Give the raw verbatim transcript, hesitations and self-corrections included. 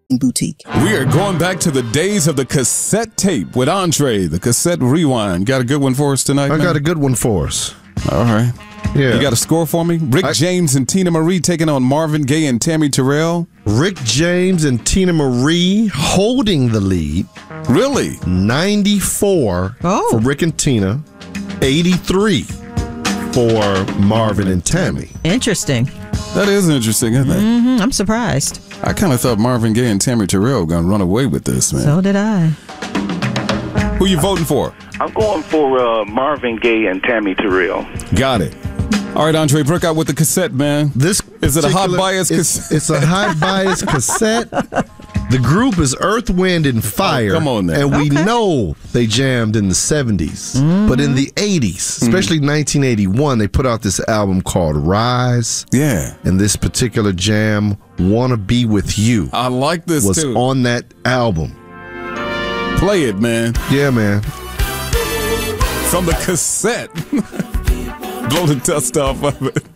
boutique. We are going back to the days of the cassette tape with Andre, the cassette rewind. Got a good one for us tonight, I man? got a good one for us. All right. Yeah. You got a score for me? Rick I, James and Tina Marie taking on Marvin Gaye and Tammy Terrell. Rick James and Tina Marie holding the lead. Really? ninety-four oh. for Rick and Tina, eighty-three for Marvin and Tammy. Interesting. That is interesting, isn't it? Mm-hmm. I'm surprised. I kind of thought Marvin Gaye and Tammy Terrell were going to run away with this, man. So did I. Who you voting for? I'm going for uh, Marvin Gaye and Tammy Terrell. Got it. All right, Andre, break out with the cassette, man. This is it a hot bias it's, cassette? It's a hot bias cassette. The group is Earth, Wind, and Fire. Oh, come on now. And we okay. know they jammed in the seventies. Mm-hmm. But in the eighties, especially mm-hmm. nineteen eighty-one, they put out this album called Rise. Yeah. And this particular jam, Wanna Be With You, I like this, was too. on that album. Play it, man. Yeah, man. From the cassette. Blow the dust off of it.